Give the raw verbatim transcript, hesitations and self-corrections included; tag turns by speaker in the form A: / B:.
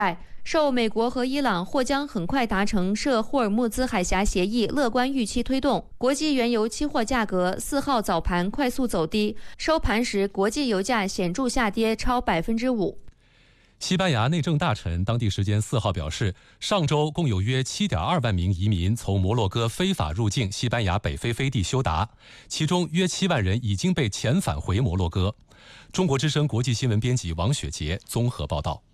A: 受美国和伊朗或将很快达成涉霍尔木兹海峡协议乐观预期推动，国际原油期货价格四号早盘快速走低，收盘时国际油价显著下跌超百分之五。
B: 西班牙内政大臣当地时间四号表示，上周共有约 七点二万名移民从摩洛哥非法入境西班牙北非飞地休达，其中约七万人已经被遣返回摩洛哥。中国之声国际新闻编辑王雪杰综合报道。